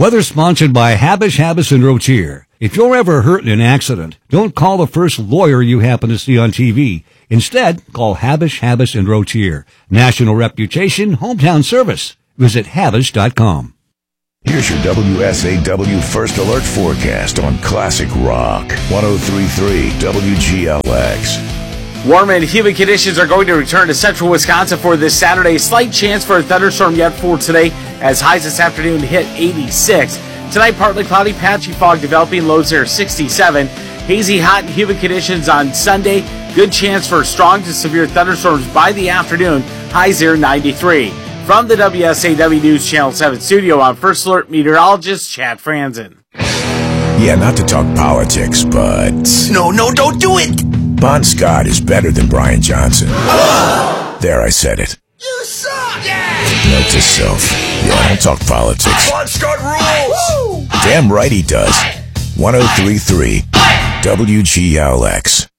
Weather sponsored by Habis and Rotier. If you're ever hurt in an accident, don't call the first lawyer you happen to see on TV. Instead, call Habis and Rotier. National reputation, hometown service. Visit Habis.com. Here's your WSAW First Alert forecast on Classic Rock. 103.3 WGLX. Warm and humid conditions are going to return to central Wisconsin for this Saturday. Slight chance for a thunderstorm yet for today as highs this afternoon hit 86. Tonight, partly cloudy, patchy fog developing, lows there 67. Hazy, hot, and humid conditions on Sunday. Good chance for strong to severe thunderstorms by the afternoon, highs there 93. From the WSAW News Channel 7 studio, I'm First Alert meteorologist Chad Franzen. Yeah, not to talk politics, but... No, don't do it! Bon Scott is better than Brian Johnson. There, I said it. You suck! Yeah! Note to self. Yeah, don't talk politics. Bon Scott rules! Damn right he does. 103.3 WGLX.